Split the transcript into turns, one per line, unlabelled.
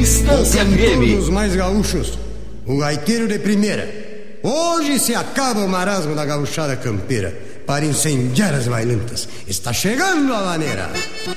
Instância FM.
Os mais gaúchos, o gaiteiro de primeira. Hoje se acaba o marasmo da gauchada campeira para incendiar as bailantas. Está chegando a maneira.